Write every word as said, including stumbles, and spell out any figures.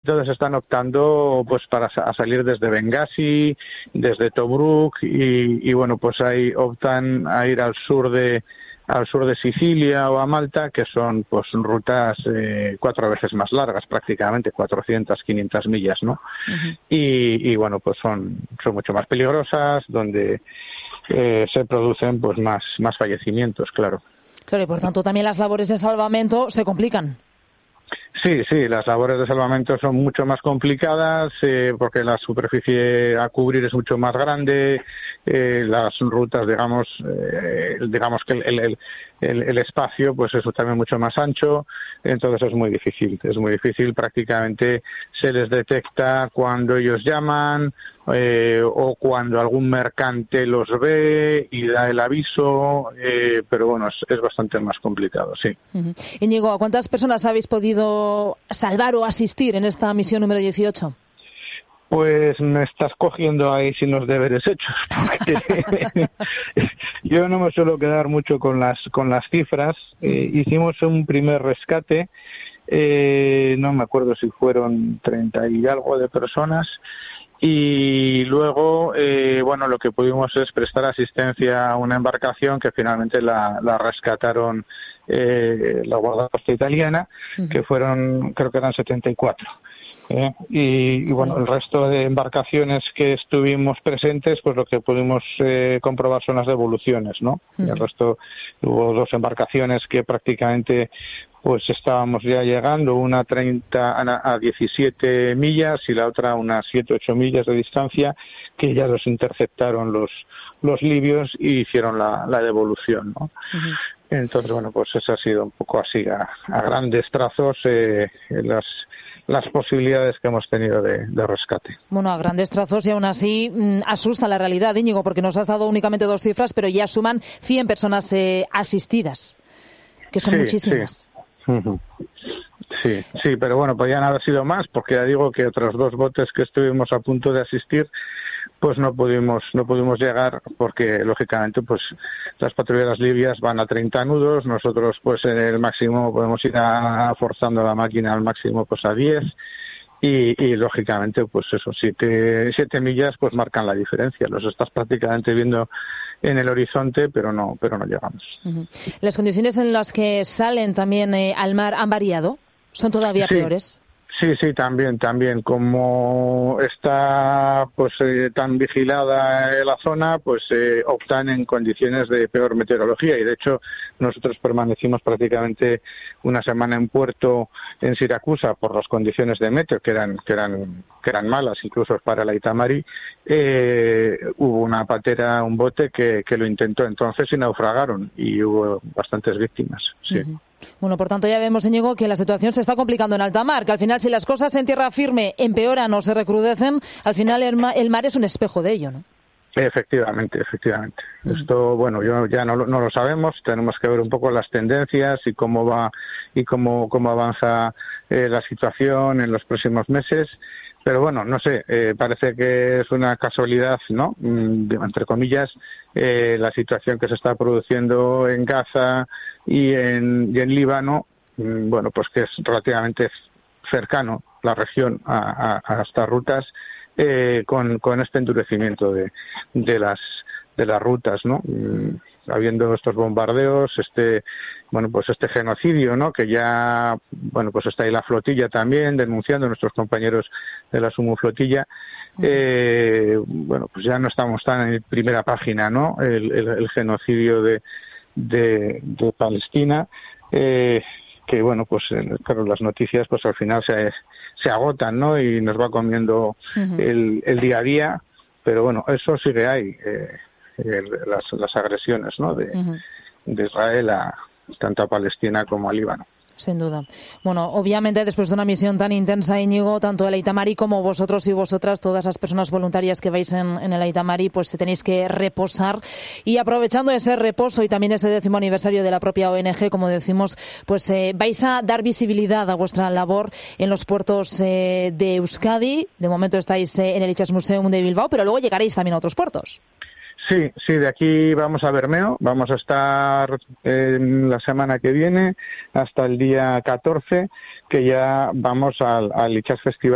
Entonces están optando pues para a salir desde Bengasi, desde Tobruk y, y bueno, pues ahí optan a ir al sur de al sur de Sicilia o a Malta, que son pues rutas eh, cuatro veces más largas, prácticamente cuatrocientas, quinientas millas, ¿no? Uh-huh. Y, y bueno, pues son son mucho más peligrosas, donde eh, se producen pues más más fallecimientos, claro. Claro, y por tanto también las labores de salvamento se complican. Sí, sí, las labores de salvamento son mucho más complicadas eh, porque la superficie a cubrir es mucho más grande, eh, las rutas, digamos, eh, digamos que el, el, el, el espacio, pues es también mucho más ancho, entonces es muy difícil, es muy difícil, prácticamente se les detecta cuando ellos llaman eh, o cuando algún mercante los ve y da el aviso, eh, pero bueno, es, es bastante más complicado, sí. Uh-huh. Íñigo, ¿a cuántas personas habéis podido salvar o asistir en esta misión número dieciocho? Pues me estás cogiendo ahí sin los deberes hechos. Yo no me suelo quedar mucho con las con las cifras. Eh, hicimos un primer rescate, eh, no me acuerdo si fueron treinta y algo de personas, y luego, eh, bueno, lo que pudimos es prestar asistencia a una embarcación que finalmente la, la rescataron eh, la guardacosta italiana, uh-huh. que fueron, creo que eran setenta y cuatro. ¿Eh? Y, y bueno, el resto de embarcaciones que estuvimos presentes, pues lo que pudimos eh, comprobar son las devoluciones, ¿no? Uh-huh. El resto, hubo dos embarcaciones que prácticamente pues estábamos ya llegando, una treinta a diecisiete millas y la otra unas siete ocho millas de distancia, que ya los interceptaron los los libios y hicieron la, la devolución, ¿no? Uh-huh. Entonces, bueno, pues eso ha sido un poco así a, a grandes trazos eh, las las posibilidades que hemos tenido de, de rescate. Bueno, a grandes trazos y aún así mmm, asusta la realidad, Íñigo, porque nos has dado únicamente dos cifras, pero ya suman cien personas eh, asistidas, que son sí, muchísimas. Sí. Uh-huh. sí, sí, pero bueno, podían haber sido más, porque ya digo que otros dos botes que estuvimos a punto de asistir, pues no pudimos no pudimos llegar porque lógicamente pues las patrulleras libias van a treinta nudos, nosotros pues en el máximo podemos ir a, forzando la máquina al máximo pues a diez y, y lógicamente pues eso, siete, siete millas pues marcan la diferencia, los estás prácticamente viendo en el horizonte, pero no pero no llegamos. Uh-huh. ¿Las condiciones en las que salen también eh, al mar han variado? ¿Son todavía sí. peores? Sí, sí, también, también. Como está pues eh, tan vigilada la zona, pues eh, optan en condiciones de peor meteorología y de hecho nosotros permanecimos prácticamente una semana en puerto en Siracusa por las condiciones de meteo que eran que eran que eran malas, incluso para la Itamari. Eh, hubo una patera, un bote que, que lo intentó entonces y naufragaron y hubo bastantes víctimas. Sí. Uh-huh. Bueno, por tanto ya vemos, Íñigo, que la situación se está complicando en alta mar, que al final si las cosas en tierra firme empeoran o se recrudecen, al final el mar, el mar es un espejo de ello, ¿no? Efectivamente, efectivamente. Uh-huh. Esto, bueno, yo ya no, no lo sabemos, tenemos que ver un poco las tendencias y cómo va y cómo, cómo avanza eh, la situación en los próximos meses. Pero bueno, no sé, eh, parece que es una casualidad, ¿no? Mm, entre comillas, eh, la situación que se está produciendo en Gaza y en, y en Líbano, mm, bueno, pues que es relativamente cercano la región a, a, a estas rutas, eh, con, con este endurecimiento de, de las de las rutas, ¿no? Mm, habiendo estos bombardeos, este, bueno, pues este genocidio, ¿no? Que ya, bueno, pues está ahí la flotilla también denunciando a nuestros compañeros de la Sumo Flotilla. Eh, bueno, pues ya no estamos tan en primera página, ¿no? El, el, el genocidio de, de, de Palestina, eh, que bueno, pues claro, las noticias, pues al final se, se agotan, ¿no? Y nos va comiendo uh-huh. el, el día a día, pero bueno, eso sigue ahí. Eh, Las, las agresiones, ¿no? de, uh-huh. de Israel a tanto a Palestina como a Líbano. Sin duda. Bueno, obviamente después de una misión tan intensa, Íñigo, tanto el Itamari como vosotros y vosotras, todas las personas voluntarias que vais en, en el Itamari, pues tenéis que reposar y aprovechando ese reposo y también ese décimo aniversario de la propia O N G, como decimos, pues eh, vais a dar visibilidad a vuestra labor en los puertos eh, de Euskadi. De momento estáis eh, en el Itsasmuseum de Bilbao, pero luego llegaréis también a otros puertos. Sí, sí, de aquí vamos a Bermeo, vamos a estar en la semana que viene hasta el día catorce, que ya vamos al, al Itsas Festival